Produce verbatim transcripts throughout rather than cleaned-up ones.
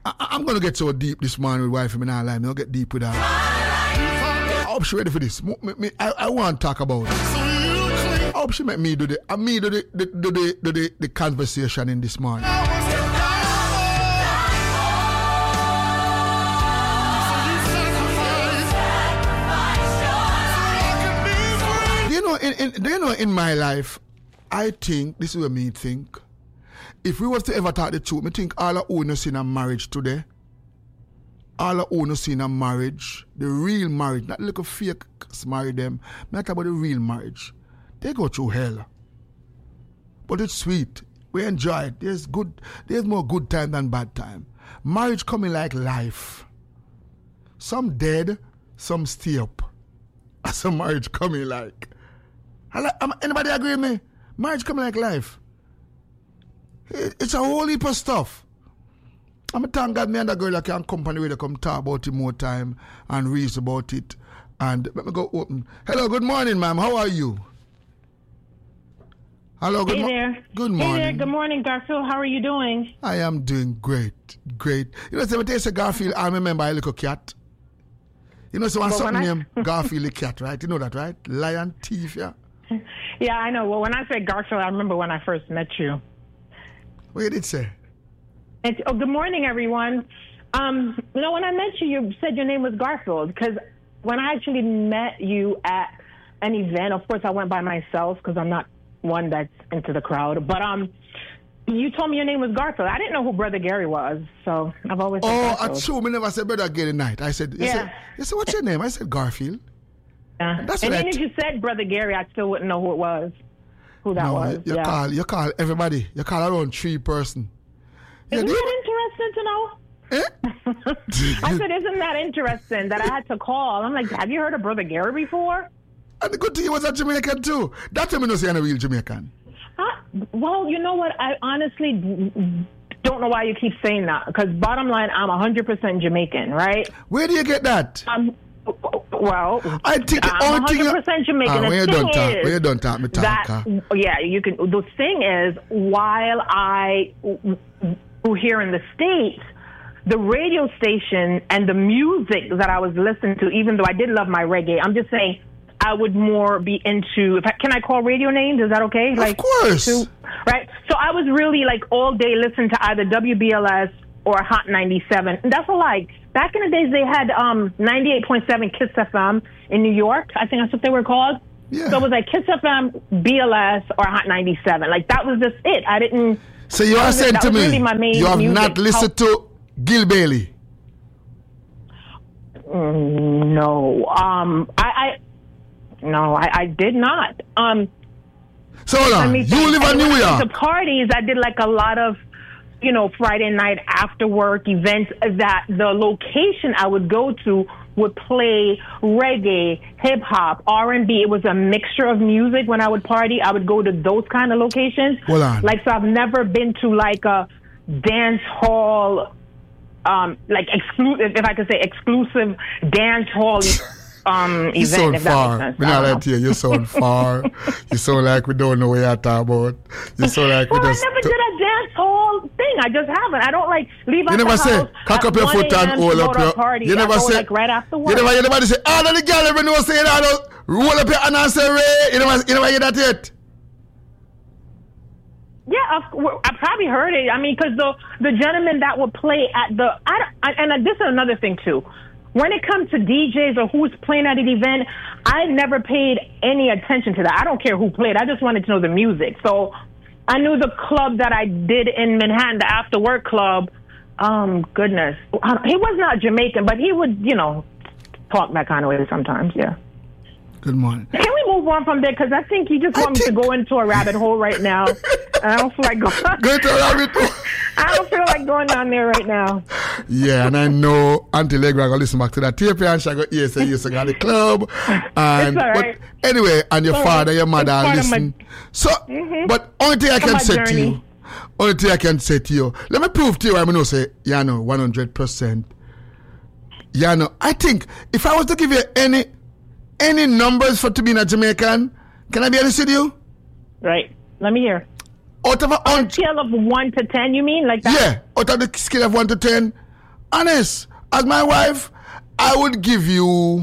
I, I'm going to get so deep this morning with wife and me. I'll get deep with her. I hope she's ready for this. Me, me, I, I want to talk about it. I hope she make me do the, uh, me do the, the, the, the, the, the, the conversation in this morning. Do you know, in, in, do you know, in my life, I think, this is what me think, if we was to ever talk the truth, I think all of owners in a marriage today, all of owners in a marriage, the real marriage, not little fake marry them, not about the real marriage. They go through hell. But it's sweet. We enjoy it. There's good, there's more good time than bad time. Marriage coming like life. Some dead, some stay up. That's a marriage coming like. Anybody agree with me? Marriage coming like life. It's a whole heap of stuff. I'm a thank God me and the girl that can company where they come talk about it more time and reason about it. And let me go open. Hello, good morning, ma'am. How are you? Hello, good, hey mo- there. good morning. Hey there, good morning, Garfield. How are you doing? I am doing great, great. You know, when they say Garfield, I remember a little cat. You know, so when something I... named Garfield the cat, right? You know that, right? Lion, thief, yeah? Yeah, I know. Well, when I said Garfield, I remember when I first met you. What did it say? It's, oh, good morning, everyone. Um, you know, when I met you, you said your name was Garfield, because when I actually met you at an event, of course, I went by myself because I'm not one that's into the crowd. But um, you told me your name was Garfield. I didn't know who Brother Gary was, so I've always said Oh, Garfield. I true. Me never said Brother Gary night. I said, you yeah. said, you said, what's your name? I said Garfield. Yeah. And, that's and what then I if t- you said Brother Gary, I still wouldn't know who it was, who that no, was. You, yeah. call, you call everybody. You call around three person. Isn't yeah, that interesting to know? Eh? I said, isn't that interesting that I had to call? I'm like, have you heard of Brother Gary before? And the good thing he was a Jamaican too. That time I know say I'm a real Jamaican. Uh, well, you know what? I honestly don't know why you keep saying that. Because bottom line, I'm one hundred percent Jamaican, right? Where do you get that? Um, well, I think the I'm only thing one hundred percent Jamaican. Ah, the when you thing don't talk, is when you don't talk, me talk. that, Huh? yeah, you can. The thing is, while I who here in the States, the radio station and the music that I was listening to, even though I did love my reggae, I'm just saying I would more be into, if I, can I call radio names? Is that okay? Of like, course. To, right? So I was really like all day listening to either W B L S or Hot ninety-seven. And that's a lie. Back in the days, they had um, ninety-eight point seven Kiss F M in New York. I think that's what they were called. Yeah. So it was like Kiss F M, B L S, or Hot ninety-seven. Like, that was just it. I didn't... So you are saying to me, really you have music. Not listened How, to Gil Bailey? Mm, no. Um, I... I No, I, I did not. Um, so hold on, you think, live in New York. The parties, I did like a lot of, you know, Friday night after work events that the location I would go to would play reggae, hip hop, R and B. It was a mixture of music when I would party. I would go to those kind of locations. Hold on. Like, so I've never been to like a dance hall, um, like exclusive, if I could say exclusive dance hall. Um, you event, sound if far. That We're not like you. You sound far. You sound like we don't know what you're talking about. You sound like well, we just. I never did a dance hall thing. I just haven't. I don't like leave out you never the say, house. cock up your foot and hold up your. Party. You never I go, say. like, right after work. You never. You never say. Ah, oh, the girl ever know say that. Roll up your hand and say, Ray. You never. You never hear that yet. Yeah, I've, I probably heard it. I mean, because the the gentleman that would play at the, I, I, and this is another thing too. When it comes to D Js or who's playing at an event, I never paid any attention to that. I don't care who played. I just wanted to know the music. So I knew the club that I did in Manhattan, the After Work Club. Um, goodness, he was not Jamaican, but he would, you know, talk that kind of way sometimes. Yeah. Good morning. Can we move on from there? Because I think you just want me to go into a rabbit hole right now. I don't feel like going. Go to a rabbit hole. I don't feel like going down there right now. Yeah, and I know Auntie Legra going to listen back to that tape and she go, yes, I used to go to the club. And, it's all right. But anyway, and your all father, right. your mother listen. My, so, mm-hmm. But only thing I can say journey. to you, only thing I can say to you, let me prove to you, I'm going to say, yeah, no, one hundred percent. Yeah, no, I think if I was to give you any, any numbers for to be a Jamaican, can I be honest with you? Right. Let me hear. Out of a, on a scale of one to ten, you mean? Like that? Yeah. Out of the scale of one to ten, honest, as my wife, I would give you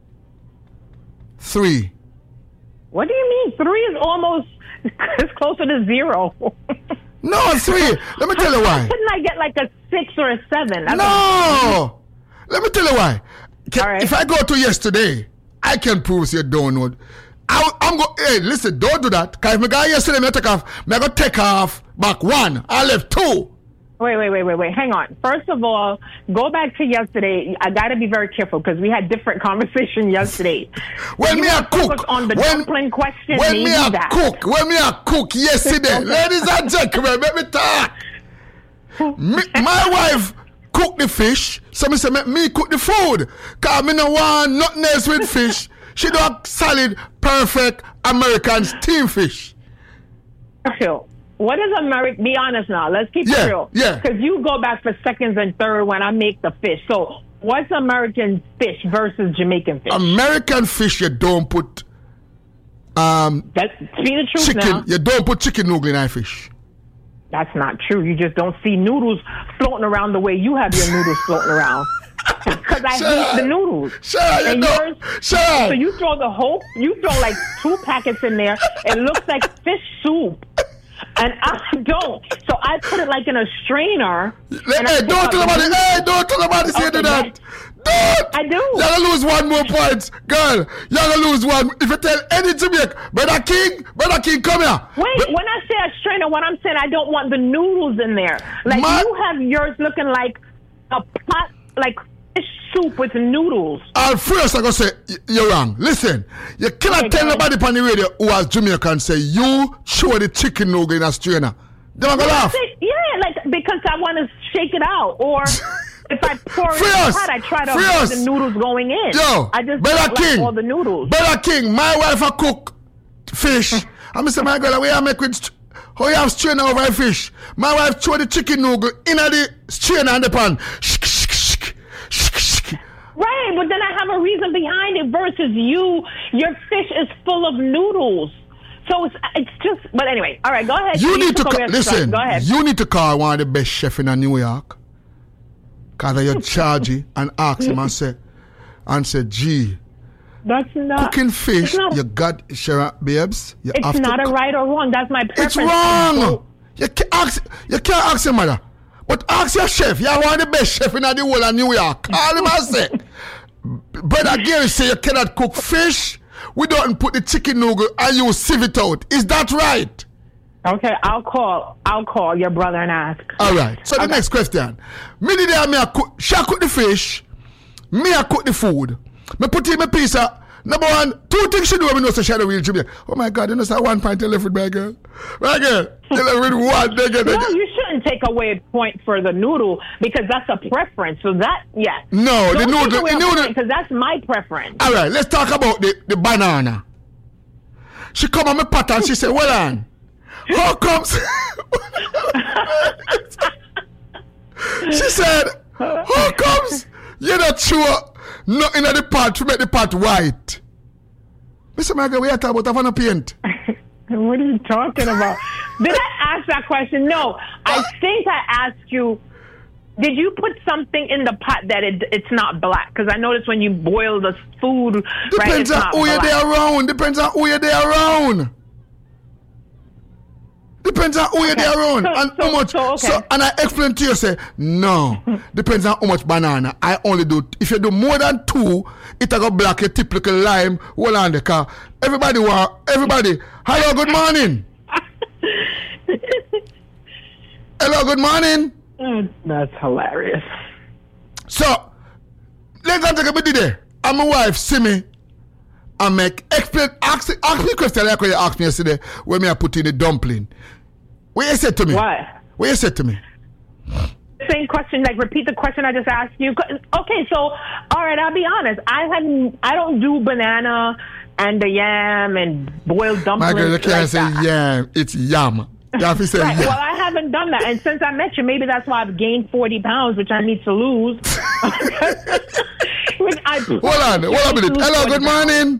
three. What do you mean? Three is almost it's closer to zero. No, three. Let me tell you why. Couldn't I get like a six or a seven? That's no. Let me tell you why. Can, right. If I go to yesterday, I can prove you don't know. I, I'm go. Hey, listen, don't do that. Cause if my guy yesterday, me take off. Me go take off back one. I left two. Wait, wait, wait, wait, wait. Hang on. First of all, go back to yesterday. I got to be very careful because we had different conversation yesterday. When you me a cook, on the when, dumpling question, when me a that. cook, when me a cook yesterday, ladies and gentlemen, let me talk. me, my wife cook the fish, so me say me, me cook the food. Cause me no want nothing else with fish. She do a solid, perfect American steam fish. Phil, what is American? Be honest now. Let's keep yeah, it real. Yeah. Because you go back for seconds and third when I make the fish. So what's American fish versus Jamaican fish? American fish, you don't put um. That's be the truth chicken. now. You don't put chicken noodle in our fish. That's not true. You just don't see noodles floating around the way you have your noodles floating around. Because I Shut hate up. the noodles. Shut up, and you yours, Shut up. So you throw the whole, you throw like two packets in there. It looks like fish soup. And I don't. So I put it like in a strainer. Hey, hey don't tell nobody. Hey, don't tell nobody say okay, that. Don't. I do. You're gonna lose one more point. Girl, you're gonna lose one. If you tell any Jamaican, Brother King, Brother King, come here. Wait, but, when I say a strainer, what I'm saying, I don't want the noodles in there. Like my, you have yours looking like a pot, like fish soup with noodles. Uh, first, I'm going to say, you're wrong. Listen, you cannot Okay, tell nobody on the radio who has Jamaican say, you show the chicken noodle in a strainer. They're not going to laugh. Yeah, like, because I want to shake it out. Or if I pour it in the pot, I try to avoid the noodles going in. Yo, I just Brother don't King, like all the noodles. Brother King, my wife a cook fish. I'm say, my girl, we are make with, how you have strainer over a fish? My wife throw the chicken noodle in the strainer and the pan. Shk, shk, shk, shk, shk. Right, but then I have a reason behind it versus you. Your fish is full of noodles. So it's it's just, but anyway, all right, go ahead. You, you need to, ca- listen, go ahead. you need to call one of the best chefs in New York. Because you're charging and ask him and say, and say, gee, that's not cooking fish, not, you got, Sharon, babes, you it's have not to a right or wrong. That's my preference. It's wrong. You can't ask, you can't ask your mother. But ask your chef. You are one of the best chef in the whole of New York. Call him and say, Brother Gary say you cannot cook fish without put the chicken noodle and you sieve it out. Is that right? Okay, I'll call. I'll call your brother and ask. All right. So the okay. next question. Me did me a cook. She cook the fish. Me I cook the food. Me put in my pizza. Number one, two things she do when me know say she had a real Jamaican. Oh my God, you know say one pint you left with my girl. My girl, you left with one. They get, they no, get. you shouldn't take away a point for the noodle because that's a preference. So that, yeah. No, Don't the noodle. take away The a noodle. because that's my preference. All right, let's talk about the, the banana. She come on my pot and she said, well, on, how comes? She said, how comes you're not sure nothing in the pot to make the pot white? Mister Michael, we are talking about having a paint. What are you talking about? Did I ask that question? No, I think I asked you, did you put something in the pot that it, it's not black? Because I noticed when you boil the food, Depends right, on who you're there around. Depends on who you're there around. Depends on who okay. you're there around. So, and so, how much. So, okay. so, and I explain to you, say, no. Depends on how much banana. I only do, if you do more than two, it'll go black, a typical lime, all on the car. Everybody want, everybody, hello, good morning. Hello, good morning. Mm, that's hilarious. So, let's take a bit today. And my wife see me and make explain ask, ask me a question like what you asked me yesterday when me I put in the dumpling. What you said to me? What? What you said to me? Same question, like repeat the question I just asked you. Okay, so all right, I'll be honest. I hadn't I don't do banana and the yam and boiled dumplings. My girl, you can't like say that. yam, it's yam. You have to say right. yam. Well, I haven't done that, and since I met you, maybe that's why I've gained forty pounds, which I need to lose. which I hold on, hold on a minute. Hello, good morning.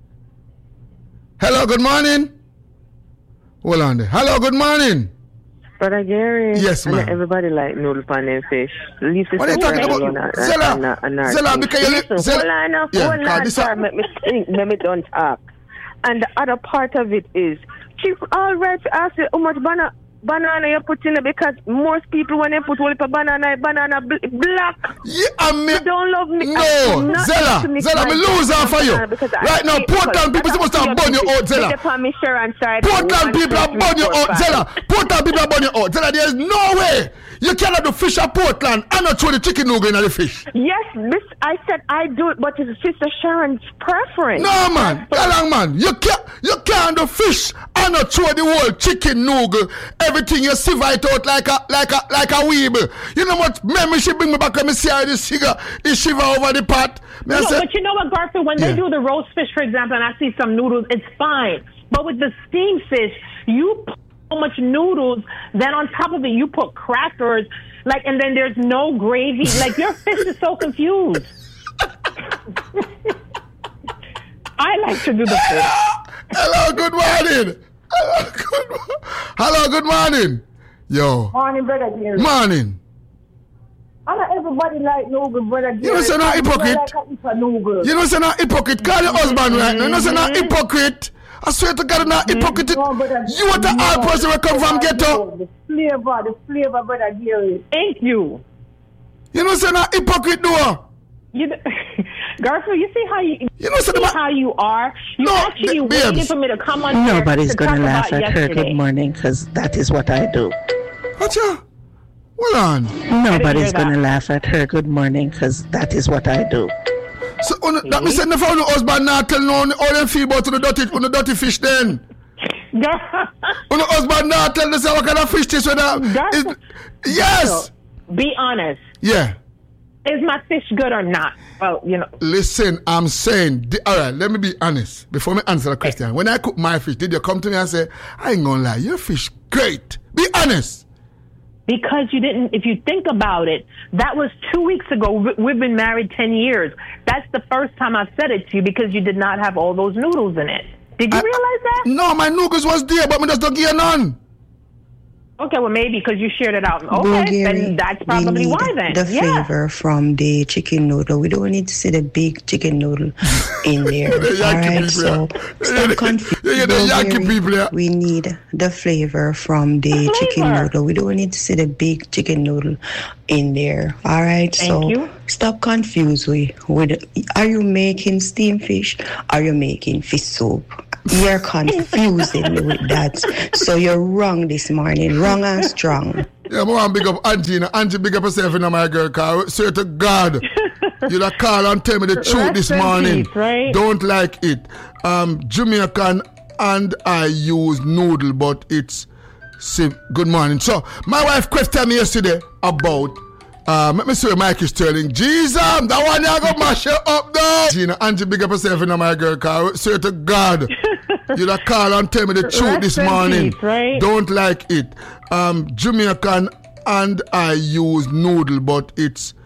Hello, good morning. Hold on there. Hello, good morning. Brother Gary. Yes, ma'am. Everybody like noodle pan and fish. Leave this What are you talking about? Zella, Zella, because you live... Hold on, hold Yeah, on, cause this sir. a- Let me think, let me don't talk. And the other part of it is, she all right to ask you how much banana banana you put in it, because most people when they put one a banana, banana bl- black. Yeah, I mean, You don't love me. no, Not Zella, to mix Zella, my me lose her for you. banana because I Right now, hate Portland because people supposed to have that's burn you out, Zella. They depend me sure and side. Portland people are burn you out, Zella. Portland people are burn you out, Zella. There is no way you cannot do fish at Portland and not throw the chicken nugget in the fish. Yes, this I said I do it, but it's Sister Sharon's preference. No man, Galang man, you can't you can't do fish and not throw the whole chicken nugget. Everything you sieve it out like a like a like a weeble. You know what memory she bring me back when me see her this sugar is shiver over the pot. Me I No, say, but you know what, Garfield? When Yeah. they do the roast fish, for example, and I see some noodles, it's fine. But with the steamed fish, you put so much noodles, then on top of it, you put crackers, like, and then there's no gravy. Like, your fish is so confused. I like to do the fish. hello, good morning. Hello, good, mo- hello, good morning. Yo, Morning, brother Gary. morning. I know everybody like Noble, brother Gary. You know, say not hypocrite. Like a hypocrite, Noble. You know, say not hypocrite. Call your husband right now. You know, say not hypocrite. I swear to God, not hypocrite. No, brother, You want the no, old person will come from ghetto. The flavor, the flavor, brother Gary. Thank you. You know, say not hypocrite, though. You, Garfield, you see how you, You know, say see the how you are. You No, actually ba- waited babes. for me to come on here Nobody's to going talk to laugh about at her yesterday. good morning because that is what I do. What you? Hold on. Nobody's hear going to that. laugh at her good morning because that is what I do. So, on, that me say never on the husband now tell no on all them feel about the dirty, on the dirty fish then. On the husband now tell them say what kind of fish this whether That's- is yes. Be honest. Yeah. Is my fish good or not? Well, you know. Listen, I'm saying, the, all right, let me be honest before me answer the question. When I cook my fish, did you come to me and say, I ain't gonna lie, your fish great? Be honest. Because you didn't, if you think about it, that was two weeks ago. We- We've been married ten years. That's the first time I've said it to you because you did not have all those noodles in it. Did you I- realize that? No, my noodles was there, but me just don't give you none. Okay, well, maybe because you shared it out. Okay, Bulgari, then that's probably we need why then. the Yeah. flavor from the chicken noodle. We don't need to see the big chicken noodle in there. The All Yankee right, people, so yeah. stop Yeah, confusing. yeah, the Yankee people, yeah. We need the flavor from the, The chicken flavor. noodle. We don't need to see the big chicken noodle in there. All right, Thank so you. stop confusing with. Are you making steamed fish? Are you making fish soup? You're confusing me with that. So you're wrong this morning. Wrong and strong. Yeah, I want to big up Auntie. You know. Auntie, big up yourself, you know, my girl, because swear to God, you da call and tell me the truth Rest this in morning. peace, right? Don't like it. Um, Jamaican and I use noodle, but it's sim- good morning. So, my wife questioned me yesterday about, uh, let me see Mikey Sterling. Jesus, that one you go mash it up though. Gina, Auntie, big up yourself, you know, my girl, because swear to God, you da call and tell me the truth Rest this in morning. peace, right? Don't like it. Um, Jamaican and I use noodle, but it's